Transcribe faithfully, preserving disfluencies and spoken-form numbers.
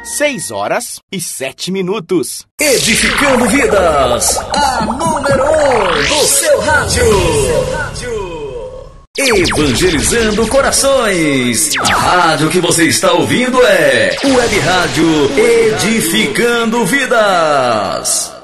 seis horas e sete minutos. Edificando vidas, a número um do seu rádio. Evangelizando corações. A rádio que você está ouvindo é Web Rádio Edificando Vidas.